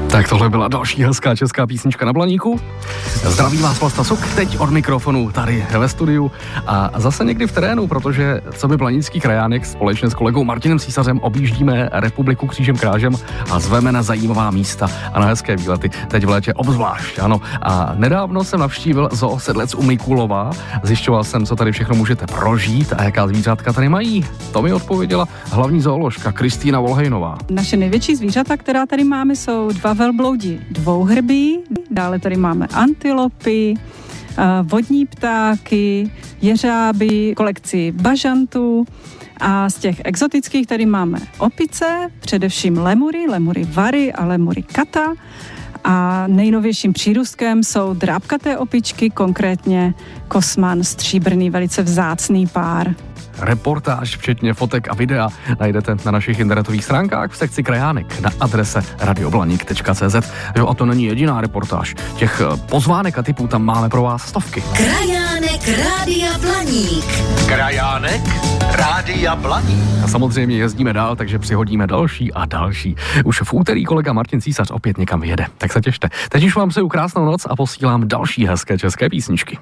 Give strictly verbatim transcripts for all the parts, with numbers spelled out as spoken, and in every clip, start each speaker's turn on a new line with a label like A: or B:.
A: Tak tohle byla další hezká česká písnička na Blaníku. Zdraví vás Vlasta Suk, teď od mikrofonu tady ve studiu a zase někdy v terénu, protože co by blanický krajánek společně s kolegou Martinem Císařem objíždíme republiku křížem krážem a zveme na zajímavá místa a na hezké výlety. Teď v létě obzvlášť, ano. A nedávno jsem navštívil zoo Sedlec u Mikulova. Zjišťoval jsem, co tady všechno můžete prožít a jaká zvířátka tady mají. To mi odpověděla hlavní zooložka Kristýna Volhejnová.
B: Naše největší zvířata, která tady máme, jsou dva velbloudi dvouhrbí, dále tady máme antilopy, vodní ptáky, jeřáby, kolekci bažantů a z těch exotických tady máme opice, především lemury, lemury vary a lemury kata a nejnovějším přírůstkem jsou drápkaté opičky, konkrétně kosman stříbrný, velice vzácný pár.
A: Reportáž, včetně fotek a videa, najdete na našich internetových stránkách v sekci Krajánek na adrese radioblanik tečka cé zet. Jo, a to není jediná reportáž. Těch pozvánek a tipů tam máme pro vás stovky.
C: Krajánek Rádia Blaník.
D: Krajánek Rádia Blaník.
A: A samozřejmě jezdíme dál, takže přihodíme další a další. Už v úterý kolega Martin Císař opět někam vyjede, tak se těšte. Teď už vám přeju krásnou noc a posílám další hezké české písničky.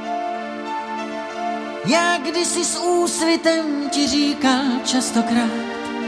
E: Já kdysi s úsvitem ti říkal častokrát,